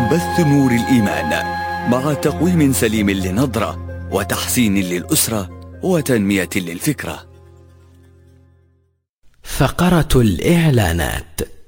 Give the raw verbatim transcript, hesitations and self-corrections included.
بث نور الإيمان مع تقويم سليم للنظرة وتحسين للأسرة وتنمية للفكرة. فقرة الإعلانات.